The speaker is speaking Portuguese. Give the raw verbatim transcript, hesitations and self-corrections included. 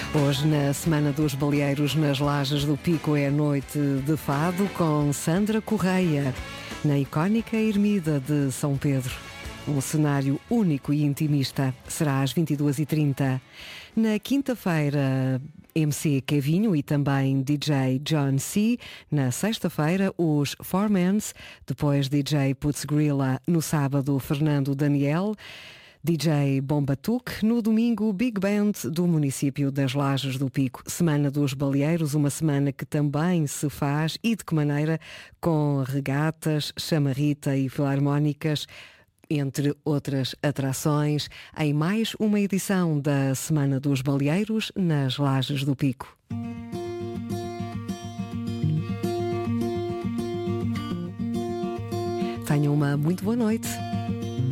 Hoje, na Semana dos Baleeiros, nas Lajes do Pico, é noite de fado com Sandra Correia, na icónica Ermida de São Pedro. Um cenário único e intimista. Será às vinte e duas e trinta. Na quinta-feira, M C Kevinho e também D J John C. Na sexta-feira, os Formans. Depois, D J Putz Grilla. No sábado, Fernando Daniel. D J Bombatuque. No domingo, Big Band do município das Lajes do Pico. Semana dos Baleeiros, uma semana que também se faz, e de que maneira, com regatas, chamarrita e filarmónicas, entre outras atrações, em mais uma edição da Semana dos Baleeiros nas Lajes do Pico. Tenham uma muito boa noite.